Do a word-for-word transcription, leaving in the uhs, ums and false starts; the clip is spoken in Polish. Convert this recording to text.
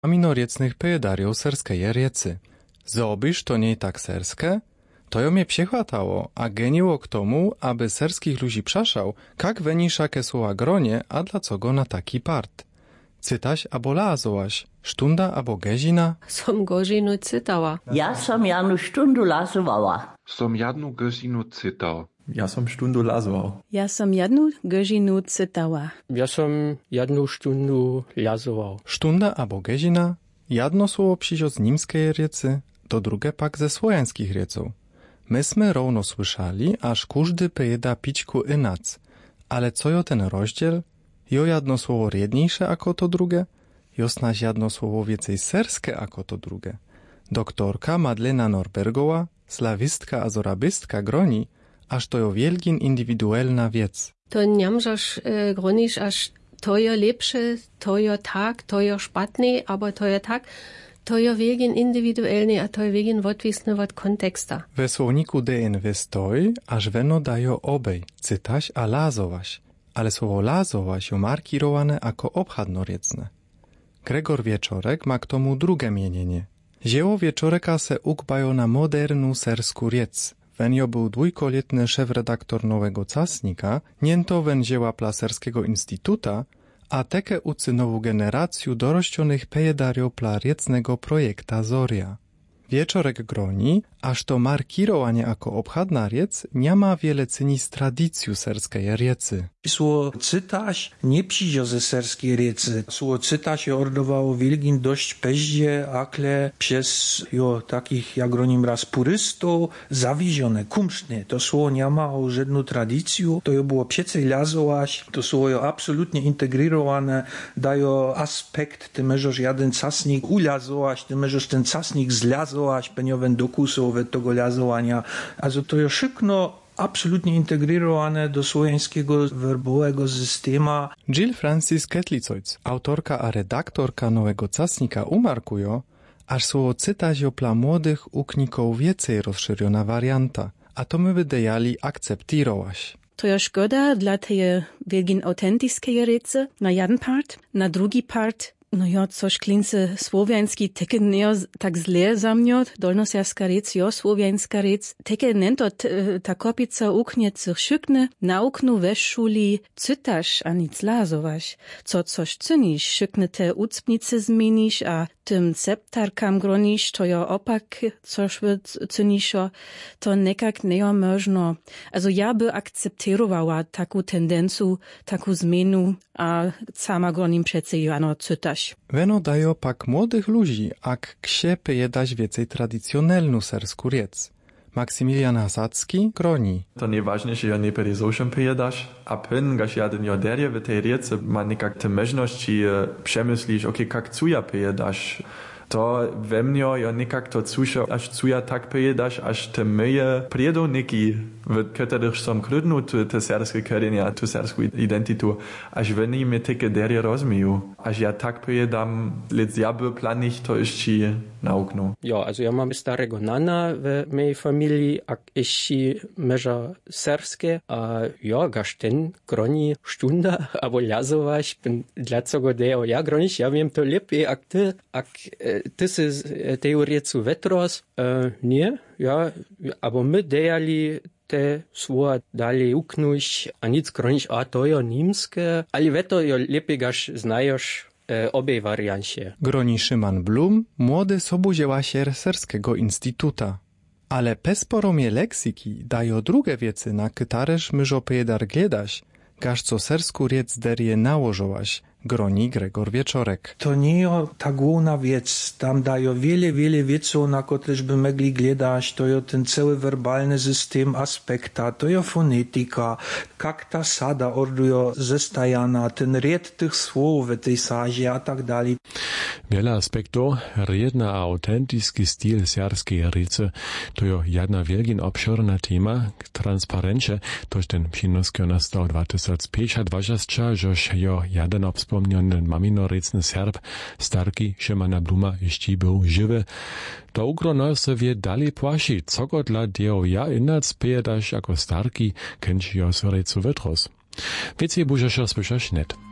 Minoriecnych pojedariów serskeje riecy. Zobysz to nie tak serskie? To ją mnie przechwatało, a geniło k tomu, aby serskich ludzi przaszał, jak wenisza ke słowa gronie, a dla co go na taki part. Cytaś abo lazołaś, sztunda abo gezina? Som gožinu cytała. Ja som janu sztundu lazowała. Som jednu gezinu cytał. Ja som sztundu lazował. Ja som jednu godzinu cytała. Ja som jednu sztundu lazował. Sztunda abo gezina? Jedno słowo przyjdzie z nimskiej riecy, to drugie pak ze słowiańskich rieców. Myśmy równo słyszeli, aż każdy pojeda pićku inac. Ale co jo ten rozdziel? Jo jedno słowo riedniejsze ako to drugie? Jo snaž jedno słowo więcej serskie ako to drugie. Doktorka Madlena Norbergowa, slawistka a zorabistka groni, aż to jo wielgin indywidualna wiec. To nie możesz e, gronić, aż to je lepsze, to je tak, to je szpatny, aber to je tak. To je wegen indywidualny, a to je wegen odwisny od konteksta. We słowniku D N W stoi, aż weno dajo obej, cytaś a lazowaś. Ale słowo lazowaś jo markirowane jako obchadnoriecne. Gregor Wieczorek ma k tomu drugie mienienie. Zieło Wieczoreka se ukbajo na modernu sersku riec. Wenio był dwójkoletny szef-redaktor Nowego Casnika, niento wen zieła Plaserskiego Instytuta, a teke ucy nową generację dorościonych pejedario pla riecnego projekta Zoria. Wieczorek groni, aż to markirowanie jako obchadna riec nie ma wiele cyni z tradycją serskiej riecy. Słowo cytaś nie przyjdzie ze serskiej riecy. Słowo cytaś je ordowało wielgin dość peździe, akle przez jo takich, jak gronim raz purystów, zawiezione, kumszne. To słowo nie ma żadną tradycję, to jo było przecej lazować, to słowo jo absolutnie integrirowane, daje aspekt, ty możesz jeden casnik ulazować, ty możesz ten casnik zlazować, peniowen dokusów od tego lazowania. Also to jo szykno absolutnie integrirowane do słowiańskiego werbowego systema. Jill Francis Ketlicojc, autorka a redaktorka Nowego Casnika, umarkujo, aż słowo cytać jo dla młodych ukników więcej rozszerzona warianta, a to my wydejali akceptirować. To je szkoda dla tej wielgin autentycznej riecy na jeden part, na drugi part. No jo, což klince słowiański teke neo tak zle za mňo, dolnosjarska rec, jo, słowiańska rec, teke nento ta kopica uknie cych šykne, nauknu ve šuli cytaš, a nic lazovaš. Co což cyniš, šykne te ucpnice zmieniš, a tym septarkam groniš, to jo opak, což by cynišo, to nekak neo možno. Also ja by akceptirowała taką tendencu, taką zmienu, a sama gronim przece jano cytaš. Weno dajo pak młodych ludzi, ak ksie pejedać więcej tradycjonalnu sersku riec. Maksymilian Hasacki groni. To najważniejsze, że nie perezoszem pejedasz, a pyn, gaś jeden jo derje w tej riece, ma nekak te możności przemyslisz, okej, okay, jak cuja pejedasz. To we mnie ja nekak to cusza, aż cuja tak pejedasz, aż te moje priedovniki, w których som krydnu tu te serskie korzenie, tu serską identitu, aż oni mnie takie derje rozumieją. Aż ja tak pejedam, lec ja by planich to jeszcze nauknu. Ja, also ja mam starego nana w mojej familii, a jeszcze meża serskie, a ja gaż ten groni sztunda, albo lazować, dla czego deo ja gronisz, ja wiem to lepiej, jak ty, jak ty si teoriecu vetros, uh, nie, ja, aber my dejali te słowa dalej uknąć, a nic gronić, a to jo nimskie, ale veto jo lepiej gaż znajosz e, obej wariancie. Groni Szyman Blum, młody sobudziełasier Serskiego Instytuta. Ale pesporomie leksiki dają drugie wiece na kytaresz myżo pejedar gledaś, gaż co sersku riec derje nałożołaś, groni Gregor Wieczorek. To nie jest ta główna wiec. Tam dają wiele, wiele wieców, na których by mogli gledać. To jest ten cały werbalny system aspekta, to jest fonetyka, jak ta sada orduje zestajana, ten ried tych słów w tej sadzie, a tak dalej. Wiele aspektów, riedna a autentyczny styl serskiej riece, to jest jedna wielkin obszerna tema, transparencie, toż ten przynoskio nastał dwa tysiące pięć, dwadzieścia, żeż jo jeden wspomniany maminorecny Serb, starki Szymana Bluma, jeszcze był żywy. To ugrono sobie dalej płaci, co go dla dzieł ja inac pejedasz jako starki, kęć jo so recu wytros. Więcej bużesz rozpiszesz net.